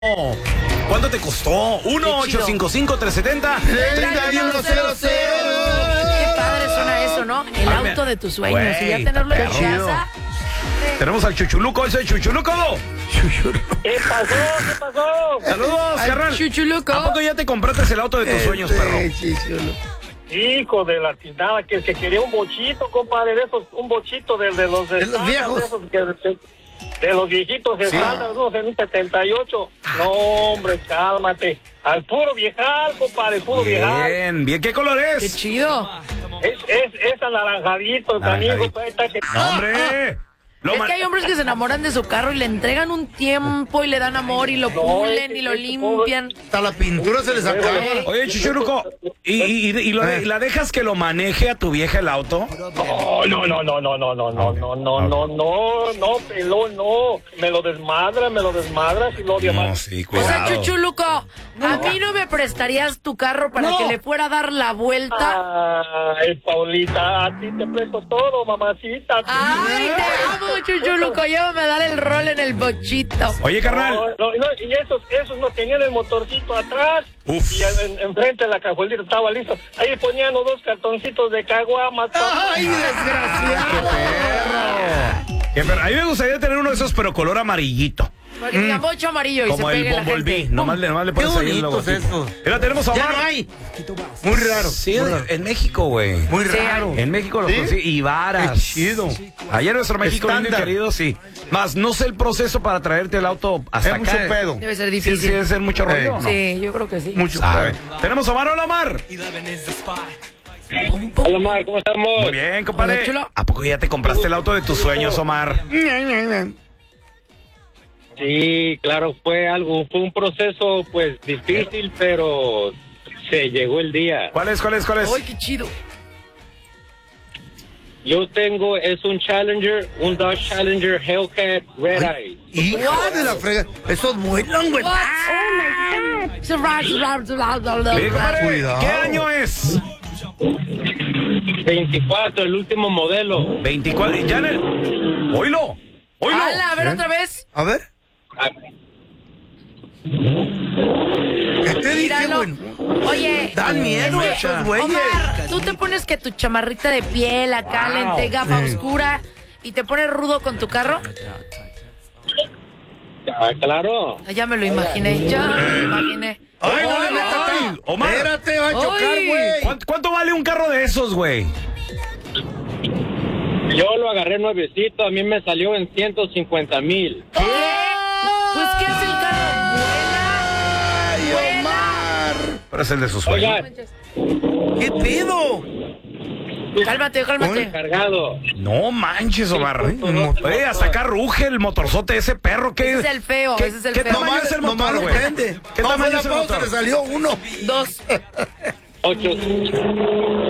¿Cuánto te costó? 1-855-370-3100. Qué padre suena eso, ¿no? El auto de tus sueños. Güey, Y ya tenerlo en está tu perro. casa. Tenemos al Chuchuluco, ese Chuchuluco. ¿Qué pasó? ¿Qué pasó? Saludos, carnal. Chuchuluco. ¿A poco ya te compraste el auto de tus sueños, perro? Hijo de la chingada, que quería un bochito, compadre, de esos, un bochito de los viejos. De los viejitos estándares, unos en un 78. No, hombre, cálmate. Al puro viejal, compadre, puro viejal. Bien, bien. ¿Qué color Qué es? chido. Es anaranjadito también, Naranjadito. compadre. Está que... No, hombre. Es que hay hombres que se enamoran de su carro y le entregan un tiempo y le dan amor y lo pulen y lo limpian. Hasta la pintura se les acaba. Oye, Chuchuluco, ¿la dejas que lo maneje a tu vieja el auto? No, pelón, no. Me lo desmadras y lo odia No, más. sí, O sea, cuidado. Chuchuluco, ¿a mí no me prestarías tu carro para que le fuera a dar la vuelta? Ay, Paulita, a ti te presto todo, mamacita. Ay, te amo, Chuchuluco. Llévame a dar el rol en el bochito. Oye, carnal. No, y esos no tenían el motorcito atrás. Uf. Y enfrente de la cajuelita estaba listo. Ahí ponían los dos cartoncitos de caguamas. ¡Ay, desgraciado! Qué perro. A mí me gustaría tener uno de esos, pero color amarillito. Para que tenga mucho amarillo y Como se el pegue la Bumblebee. gente. Nomás le Qué pones ahí el bonitos logotipo. esos. Mira, tenemos a Ya Omar. no hay. Muy raro. Sí, muy raro. en México, güey. Muy Sí, raro. En México los ¿Sí? consigue. Y varas. Qué chido. Allá en nuestro México lindo y Estándar. querido, sí. Más, no sé el proceso para traerte el auto hasta Es acá. mucho pedo. Debe ser Sí, difícil. sí, debe ser mucho rollo, ¿no? Sí, yo creo que sí. Mucho Sabe. pedo. Tenemos a Omar. Hola, Omar. Hola, Mar, ¿cómo estamos? Muy bien, compadre. Hola, chulo. ¿A poco ya te compraste el auto de tus sueños, Omar? Sí, claro, fue un proceso pues difícil, pero se llegó el día. ¿Cuál es? Ay, qué chido. Yo es un Challenger, un Dodge Challenger Hellcat Red Eye. Hijo de la frega. Esos vuelan, güey. What? Oye, compadre, Cuidado. ¿qué año es? 24, el último modelo. 24. Ya en el... ¡Oílo! ¡Oílo! Hala, a ver otra vez. A ver. Ah, ¿Qué te dije, Míralo. güey? Oye, Dan miedo es que, esos güeyes. Omar, tú te pones que tu chamarrita de piel acá, lente, gafa oscura y te pones rudo con tu carro. claro. Ya me lo imaginé, ya me lo imaginé. ¡Ay, no le Ay, metas ay, acá! Omar. Espérate, va a chocar, Ay. güey. ¿Cuánto vale un carro de esos, güey? Yo lo agarré nuevecito, a mí me salió en 150,000. ¿Qué? Pues, ¿qué hace el carro? ¡Ay, Omar! Pero es el de sus sueños. Oiga, ¿Qué pedo? Cálmate, cálmate. cargado. No manches, Omar. Oye, hasta acá ruge el motorzote ese perro. ¿Qué, Ese es el feo, ¿qué, ese es el ¿qué feo. tamaño es el Nomás motor, lo güey? prende. ¿Qué No, tamaño fue es el la pausa, motor? le salió uno. 2.